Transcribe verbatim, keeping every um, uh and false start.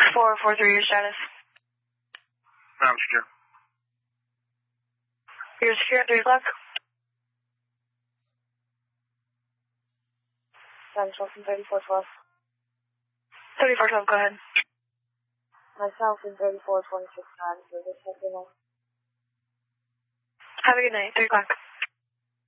four four three, your status. I'm secure. You're secure at three o'clock? Sam Wilson, thirty-four twelve. thirty-four twelve, go ahead. Myself in thirty-four twenty-six nine, so this has been all. Have a good night, three o'clock.